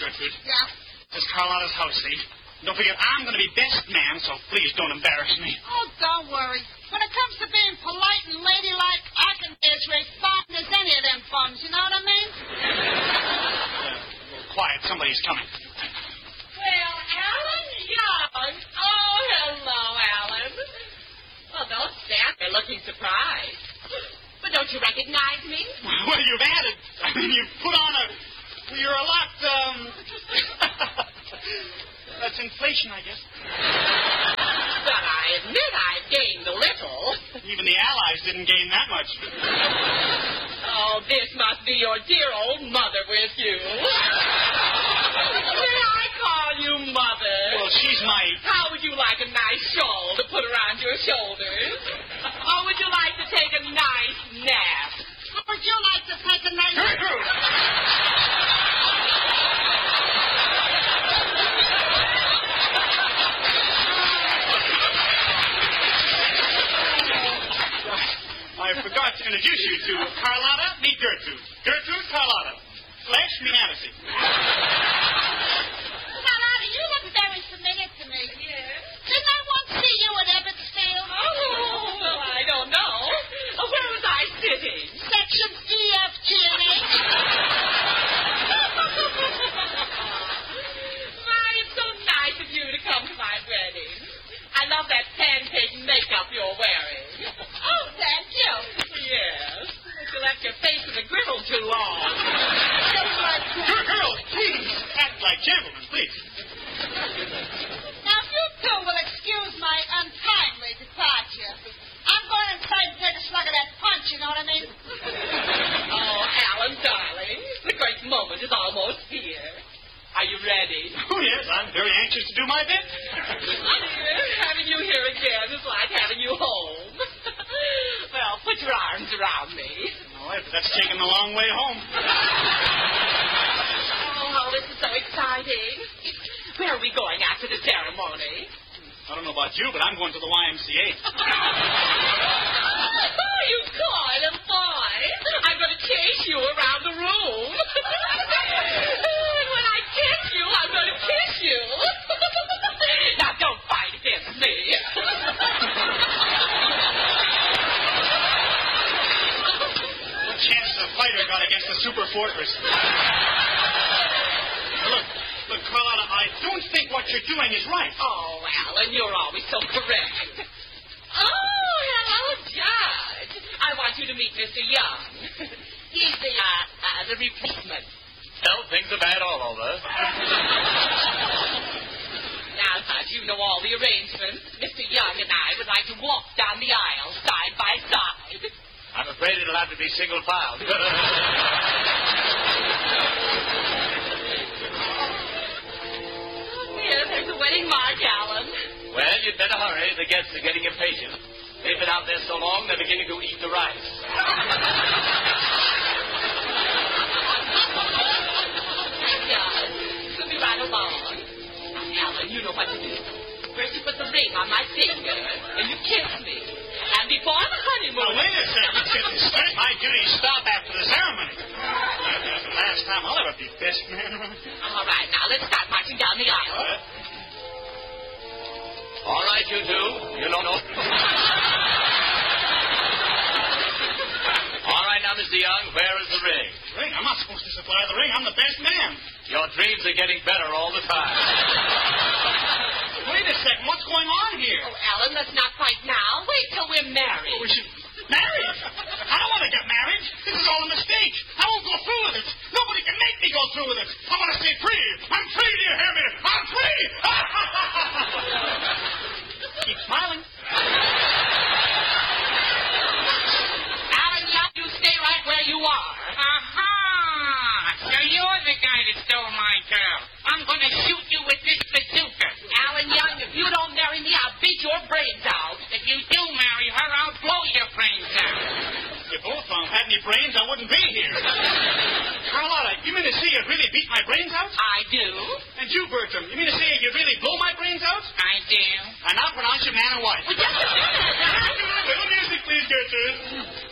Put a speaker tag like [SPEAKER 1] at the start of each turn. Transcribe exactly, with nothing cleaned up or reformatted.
[SPEAKER 1] Gertrude.
[SPEAKER 2] Yeah?
[SPEAKER 1] This is Carlotta's house, see? Don't forget, I'm going to be best man, so please don't embarrass me.
[SPEAKER 2] Oh, don't worry. When it comes to being polite and ladylike, I can be as refined as any of them bums, you know what I mean?
[SPEAKER 1] Uh, quiet, somebody's coming.
[SPEAKER 3] Well, Alan Young. Oh, hello, Alan. Well, don't stand there looking surprised. But don't you recognize me?
[SPEAKER 1] Well, you've added. I mean, you've put on a... You're a lot, um... That's inflation, I guess.
[SPEAKER 3] But I admit I've gained a little.
[SPEAKER 1] Even the Allies didn't gain that much.
[SPEAKER 3] Oh, this must be your dear old mother with you. May I call you Mother?
[SPEAKER 1] Well, she's my...
[SPEAKER 3] How would you like a nice shawl to put around your shoulders? Or would you like to take a nice nap?
[SPEAKER 2] Or would you like to take a nice...
[SPEAKER 1] Gertrude! I forgot to introduce you to Carlotta, meet Gertrude. Gertrude, Carlotta. Flesh, me Hennessy.
[SPEAKER 2] Carlotta, you look very familiar to me.
[SPEAKER 3] Yes?
[SPEAKER 2] Didn't I once see you at Ebbetsfield?
[SPEAKER 3] Oh, well, I don't know. Oh, where was I sitting?
[SPEAKER 2] Sections E, F, G, and H.
[SPEAKER 3] Why, it's so nice of you to come to my wedding. I love that pancake makeup you're wearing.
[SPEAKER 2] Oh, thank you.
[SPEAKER 3] Yes. But you left your face in the griddle too long.
[SPEAKER 1] Girls, please, act like gentlemen, please.
[SPEAKER 2] Now, if you two will excuse my untimely departure, I'm going inside and take a slug of that punch, you know what I mean?
[SPEAKER 3] Oh, Alan, darling, the great moment is almost here. Are you ready?
[SPEAKER 1] Oh, yes, I'm very anxious to do my bit.
[SPEAKER 3] Dear, having you here again is like having you home. Well, put your arms around me.
[SPEAKER 1] Oh, but that's taking a long way home.
[SPEAKER 3] Oh, this is so exciting. Where are we going after the ceremony?
[SPEAKER 1] I don't know about you, but I'm going to the Y M C A.
[SPEAKER 3] Oh, you caught him, boy. I'm going to chase you around the room. And when I kiss you, I'm going to kiss you. Now, don't fight against me.
[SPEAKER 1] What chance has a fighter got against the super fortress? Look, look, Carlotta, I don't think what you're doing is right.
[SPEAKER 3] Oh, Alan, you're always so correct. Oh, hello, Judge. I want you to meet Mister Young. He's the, uh, uh, the replacement.
[SPEAKER 4] Well, things are bad all over.
[SPEAKER 3] Now, Judge, you know all the arrangements. Mister Young and I would like to walk down the aisle side by side.
[SPEAKER 4] I'm afraid it'll have to be single file.
[SPEAKER 3] Here, there's a wedding mark, Alan.
[SPEAKER 4] Well, you'd better hurry. The guests are getting impatient. They've been out there so long, they're beginning to eat the rice.
[SPEAKER 3] Judge, we'll be right along. Alan, you know what to do. First you put the ring on my finger, and you kiss me. And before the honeymoon...
[SPEAKER 1] Now, wait a second. It's not my duty to stop after the ceremony. That's the last time I'll ever be best man.
[SPEAKER 3] All right, now let's start marching down the aisle.
[SPEAKER 4] What? All right, you two. You don't know. All right, now, Mister Young, where is the ring?
[SPEAKER 1] Ring? I'm not supposed to supply the ring. I'm the best man.
[SPEAKER 4] Your dreams are getting better all the time.
[SPEAKER 1] Wait a second. What's going on here?
[SPEAKER 3] Oh, Alan, let's not fight now. Wait till we're married.
[SPEAKER 1] Oh, we should... Married? I don't want to get married. This is all a mistake. I won't go through with it. Nobody can make me go through with it. I want to stay free. I'm free, do you hear me? I'm free! Keep smiling.
[SPEAKER 3] Alan Young, you stay right where you are.
[SPEAKER 5] Aha! So you're the guy that stole my girl. I'm going to shoot you with this bazooka.
[SPEAKER 3] Alan Young, if you don't marry me, I'll beat your brains out.
[SPEAKER 5] If you do marry her, I'll blow your brains out.
[SPEAKER 1] You both wrong. Had any brains, I wouldn't be here. Carlotta, you mean to say you'd really beat my brains out?
[SPEAKER 3] I do.
[SPEAKER 1] And you, Bertram, you mean to say you'd really blow my brains out?
[SPEAKER 5] I do.
[SPEAKER 1] And I'll pronounce you man and wife.
[SPEAKER 3] Well, just a minute.
[SPEAKER 1] Little music, please, Gertrude.